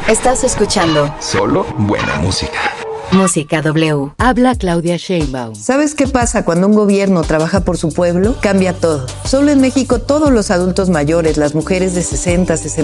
Estás escuchando Solo buena música. Música W. Habla Claudia Sheinbaum. ¿Sabes qué pasa cuando un gobierno trabaja por su pueblo? Cambia todo. Solo en México todos los adultos mayores, las mujeres de 60, 60